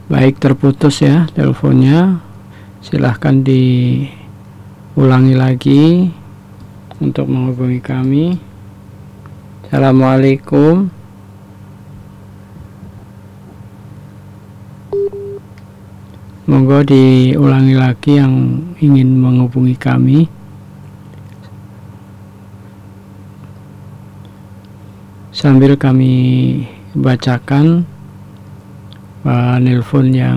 Baik, terputus ya teleponnya. Silahkan diulangi lagi untuk menghubungi kami. Assalamualaikum. Monggo diulangi lagi yang ingin menghubungi kami. Sambil kami bacakan nelpon yang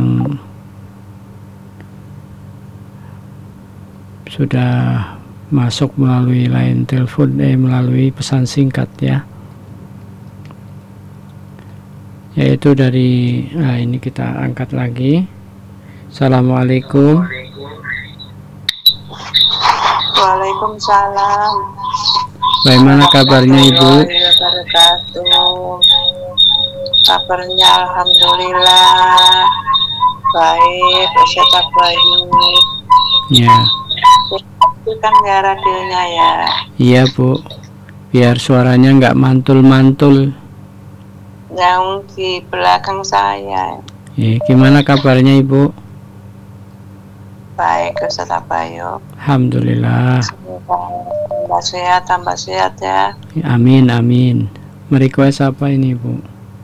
sudah masuk melalui line telepon, melalui pesan singkat ya, yaitu dari ini kita angkat lagi. Assalamualaikum. Waalaikumsalam. Bagaimana kabarnya Ibu? Kabarnya alhamdulillah baik, sehat baik. Ya. Itu kan ya radionya ya. Iya Bu, biar suaranya nggak mantul-mantul. Yang di belakang saya. Gimana kabarnya Ibu? Baik, Ustaz Abayo. Alhamdulillah. Tambah sehat ya. Amin, amin. Merequest apa ini Bu?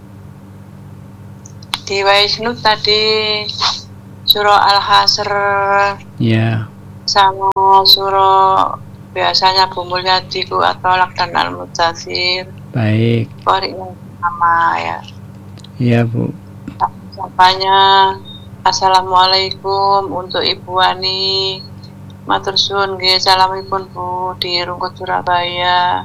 Di Waisnu tadi surah Al-Hasr. Ya. Sama surah biasanya Bu Mulyadiku atau Lakdan Al-Mujassir. Baik. Qari yang sama ya. Iya Bu. Sapanya Assalamualaikum untuk Ibu Wani. Matur suwun nggih, salamipun Bu di Rungkut Surabaya.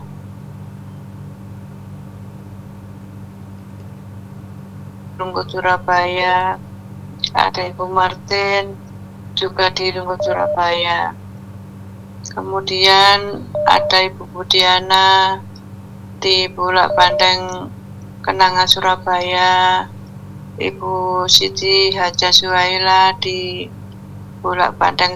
Rungkut Surabaya. Ada Ibu Martin juga di Rungkut Surabaya. Kemudian ada Ibu Budiana di Bulak Bandeng Kenanga Surabaya. Ibu Siti Haja Suhaila di Bulak Bandeng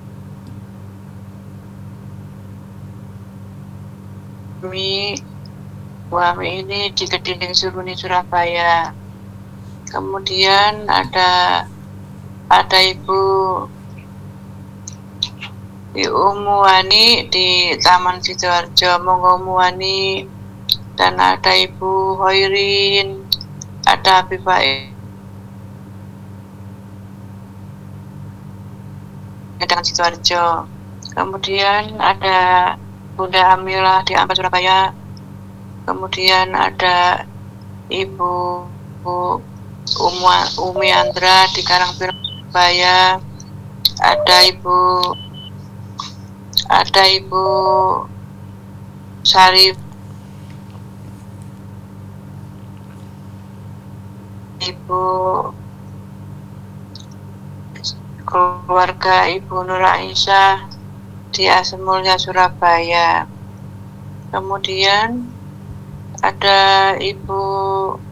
Wami ini di Kedinding Suruni Surabaya. Kemudian ada Ibu Umu Wani di Taman Sidoarjo, monggo Umu Wani. Dan ada Ibu Hoirin, ada Habibah dengan Sidoarjo. Kemudian ada Bunda Amilah di Ampel Surabaya. Kemudian ada Ibu Umi Andra di Karangpir Surabaya. Ada Ibu Sarif, Ibu keluarga Ibu Nur Aisyah di Asemulya Surabaya. Kemudian ada Ibu